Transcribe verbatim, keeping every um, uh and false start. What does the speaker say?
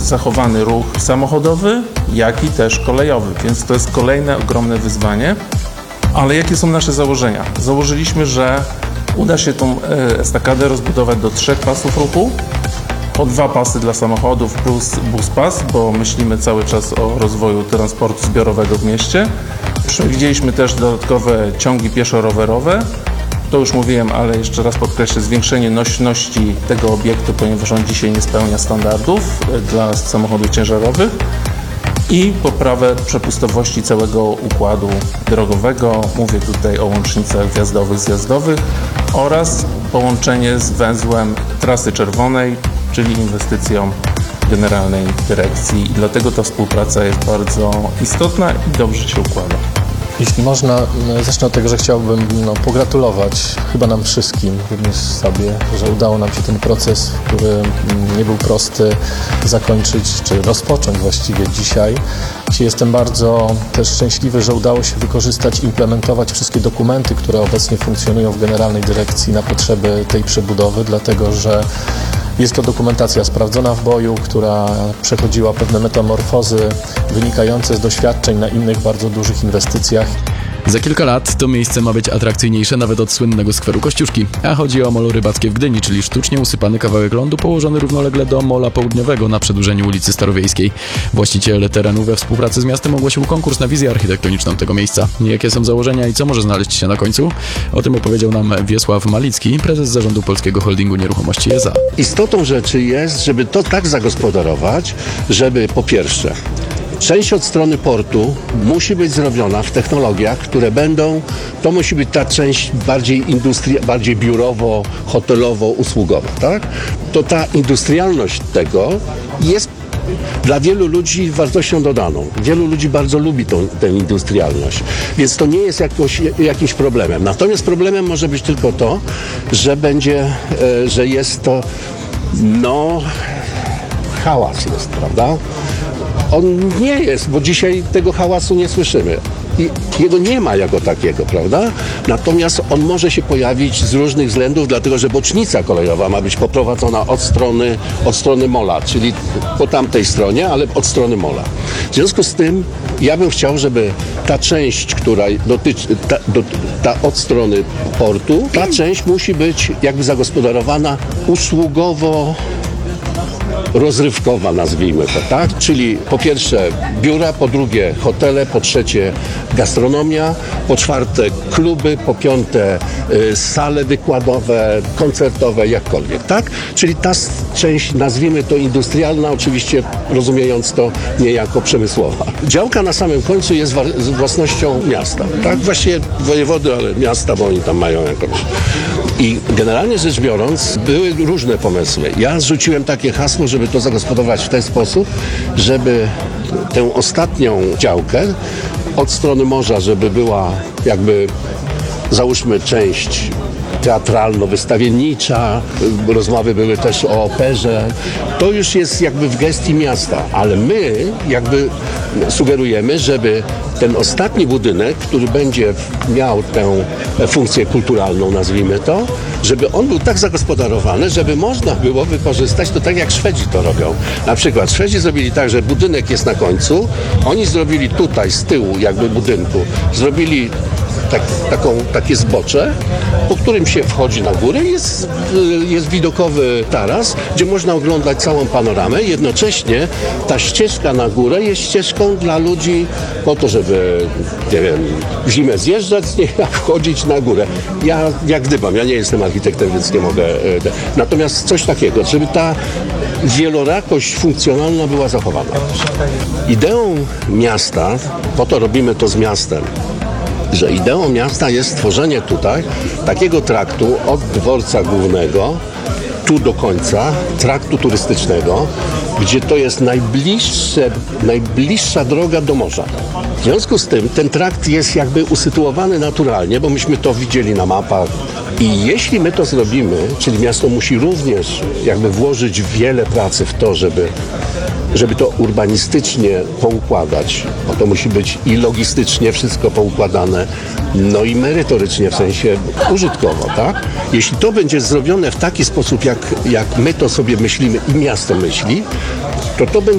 zachowany ruch samochodowy, jak i też kolejowy, więc to jest kolejne ogromne wyzwanie. Ale jakie są nasze założenia? Założyliśmy, że uda się tą estakadę rozbudować do trzech pasów ruchu, o dwa pasy dla samochodów plus bus pas, bo myślimy cały czas o rozwoju transportu zbiorowego w mieście. Przewidzieliśmy też dodatkowe ciągi pieszo-rowerowe. To już mówiłem, ale jeszcze raz podkreślę, zwiększenie nośności tego obiektu, ponieważ on dzisiaj nie spełnia standardów dla samochodów ciężarowych i poprawę przepustowości całego układu drogowego. Mówię tutaj o łącznicach wjazdowych, zjazdowych oraz połączenie z węzłem Trasy Czerwonej, czyli inwestycją Generalnej Dyrekcji. I dlatego ta współpraca jest bardzo istotna i dobrze się układa. Jeśli można, zacznę od tego, że chciałbym no, pogratulować chyba nam wszystkim, również sobie, że udało nam się ten proces, który nie był prosty, zakończyć, czy rozpocząć właściwie dzisiaj. Jestem bardzo też szczęśliwy, że udało się wykorzystać, implementować wszystkie dokumenty, które obecnie funkcjonują w Generalnej Dyrekcji na potrzeby tej przebudowy, dlatego że jest to dokumentacja sprawdzona w boju, która przechodziła pewne metamorfozy wynikające z doświadczeń na innych bardzo dużych inwestycjach. Za kilka lat to miejsce ma być atrakcyjniejsze nawet od słynnego skweru Kościuszki, a chodzi o molo rybackie w Gdyni, czyli sztucznie usypany kawałek lądu położony równolegle do mola południowego na przedłużeniu ulicy Starowiejskiej. Właściciel terenu we współpracy z miastem ogłosił konkurs na wizję architektoniczną tego miejsca. Jakie są założenia i co może znaleźć się na końcu? O tym opowiedział nam Wiesław Malicki, prezes zarządu Polskiego Holdingu Nieruchomości E S A. Istotą rzeczy jest, żeby to tak zagospodarować, żeby po pierwsze część od strony portu musi być zrobiona w technologiach, które będą, to musi być ta część bardziej industri- bardziej biurowo, hotelowo, usługowa, tak? To ta industrialność tego jest dla wielu ludzi wartością dodaną. Wielu ludzi bardzo lubi tą, tę industrialność, więc to nie jest jakoś, jakimś problemem. Natomiast problemem może być tylko to, że będzie, e, że jest to, no, hałas jest, prawda? On nie jest, bo dzisiaj tego hałasu nie słyszymy. I jego nie ma jako takiego, prawda? Natomiast on może się pojawić z różnych względów, dlatego że bocznica kolejowa ma być poprowadzona od strony, od strony mola, czyli po tamtej stronie, ale od strony mola. W związku z tym ja bym chciał, żeby ta część, która dotyczy, ta, do, ta od strony portu, ta część musi być jakby zagospodarowana usługowo, rozrywkowa, nazwijmy to, tak? Czyli po pierwsze biura, po drugie hotele, po trzecie gastronomia, po czwarte kluby, po piąte y, sale wykładowe, koncertowe, jakkolwiek, tak? Czyli ta część, nazwijmy to industrialna, oczywiście rozumiejąc to niejako przemysłowa. Działka na samym końcu jest wa- własnością miasta, tak? Właściwie wojewody, ale miasta, bo oni tam mają jakąś. I generalnie rzecz biorąc, były różne pomysły. Ja zrzuciłem takie hasło, żeby to zagospodarować w ten sposób, żeby tę ostatnią działkę od strony morza, żeby była jakby, załóżmy, część teatralno-wystawiennicza, rozmowy były też o operze. To już jest jakby w gestii miasta, ale my jakby sugerujemy, żeby ten ostatni budynek, który będzie miał tę funkcję kulturalną, nazwijmy to, żeby on był tak zagospodarowany, żeby można było wykorzystać to tak, jak Szwedzi to robią. Na przykład Szwedzi zrobili tak, że budynek jest na końcu, oni zrobili tutaj z tyłu jakby budynku, zrobili Tak, taką, takie zbocze, po którym się wchodzi na górę. Jest, jest widokowy taras, gdzie można oglądać całą panoramę. Jednocześnie ta ścieżka na górę jest ścieżką dla ludzi po to, żeby, nie wiem, w zimę zjeżdżać z niej, a wchodzić na górę. Ja jak gdybam, ja nie jestem architektem, więc nie mogę. Natomiast coś takiego, żeby ta wielorakość funkcjonalna była zachowana. Ideą miasta, po to robimy to z miastem, że ideą miasta jest stworzenie tutaj takiego traktu od dworca głównego tu do końca, traktu turystycznego, gdzie to jest najbliższe, najbliższa droga do morza. W związku z tym ten trakt jest jakby usytuowany naturalnie, bo myśmy to widzieli na mapach. I jeśli my to zrobimy, czyli miasto musi również jakby włożyć wiele pracy w to, żeby żeby to urbanistycznie poukładać, bo to musi być i logistycznie wszystko poukładane, no i merytorycznie, w sensie użytkowo, tak? Jeśli to będzie zrobione w taki sposób, jak, jak my to sobie myślimy i miasto myśli, to to będzie